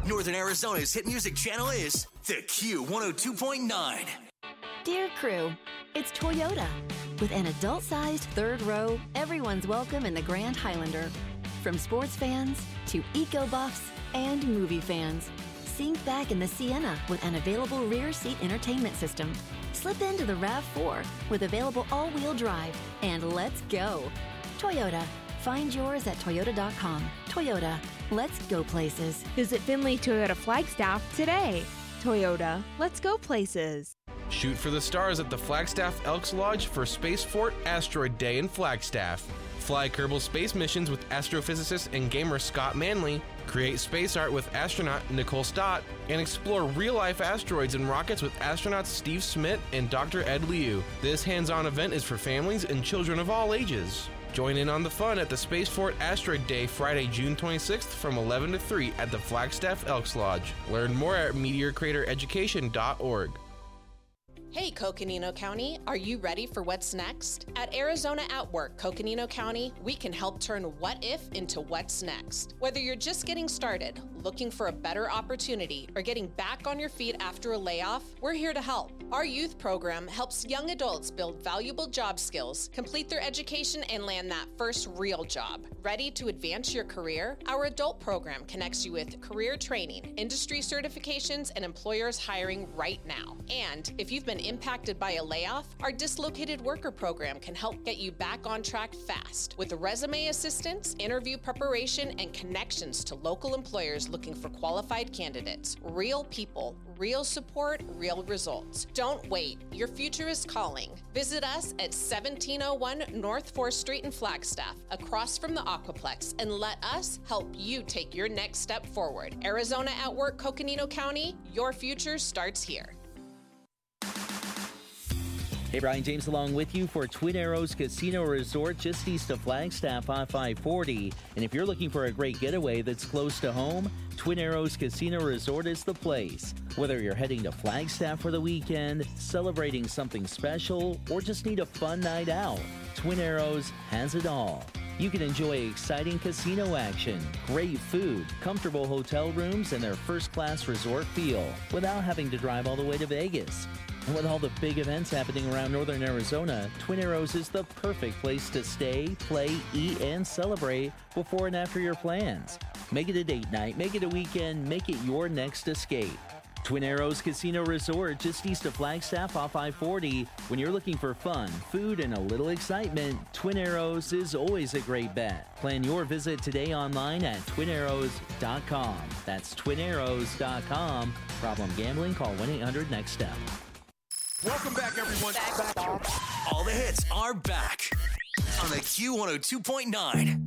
Northern Arizona's hit music channel is the Q102.9. Dear crew, it's Toyota. With an adult-sized third row, everyone's welcome in the Grand Highlander. From sports fans to eco-buffs and movie fans. Sink back in the Sienna with an available rear seat entertainment system. Slip into the RAV4 with available all-wheel drive. And let's go. Toyota. Find yours at toyota.com. Toyota. Let's go places. Visit Finley Toyota Flagstaff today. Toyota. Let's go places. Shoot for the stars at the Flagstaff Elks Lodge for Space Fort Asteroid Day in Flagstaff. Fly Kerbal space missions with astrophysicist and gamer Scott Manley, create space art with astronaut Nicole Stott, and explore real-life asteroids and rockets with astronauts Steve Smith and Dr. Ed Liu. This hands-on event is for families and children of all ages. Join in on the fun at the Space Fort Asteroid Day Friday, June 26th from 11 to 3 at the Flagstaff Elks Lodge. Learn more at meteorcratereducation.org. Hey Coconino County, are you ready for what's next? At Arizona at Work, Coconino County, we can help turn what if into what's next. Whether you're just getting started, looking for a better opportunity, or getting back on your feet after a layoff, we're here to help. Our youth program helps young adults build valuable job skills, complete their education, and land that first real job. Ready to advance your career? Our adult program connects you with career training, industry certifications, and employers hiring right now. And if you've been impacted by a layoff, our dislocated worker program can help get you back on track fast with resume assistance, interview preparation, and connections to local employers looking for qualified candidates. Real people, real support, real results. Don't wait. Your future is calling. Visit us at 1701 North 4th Street in Flagstaff, across from the Aquaplex, and let us help you take your next step forward. Arizona at Work, Coconino County, your future starts here. Hey, Brian James along with you for Twin Arrows Casino Resort just east of Flagstaff on 540. And if you're looking for a great getaway that's close to home, Twin Arrows Casino Resort is the place. Whether you're heading to Flagstaff for the weekend, celebrating something special, or just need a fun night out, Twin Arrows has it all. You can enjoy exciting casino action, great food, comfortable hotel rooms, and their first-class resort feel without having to drive all the way to Vegas. And with all the big events happening around Northern Arizona, Twin Arrows is the perfect place to stay, play, eat, and celebrate before and after your plans. Make it a date night, make it a weekend, make it your next escape. Twin Arrows Casino Resort just east of Flagstaff off I-40. When you're looking for fun, food, and a little excitement, Twin Arrows is always a great bet. Plan your visit today online at twinarrows.com. That's twinarrows.com. Problem gambling? Call 1-800-NEXT-STEP. Welcome back, everyone. All the hits are back on the Q102.9.